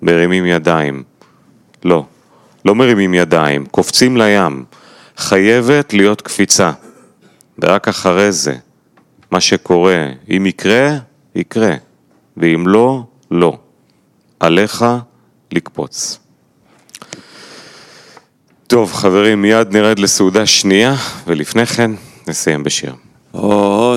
מרימים ידיים. לא, לא מרימים ידיים, קופצים לים. חייבת להיות קפיצה. ורק אחרי זה, מה שקורה, אם יקרה, יקרה. ואם לא, לא. עליך לקפוץ. טוב, חברים, מיד נרד לסעודה שנייה, ולפני כן נסיים בשיר.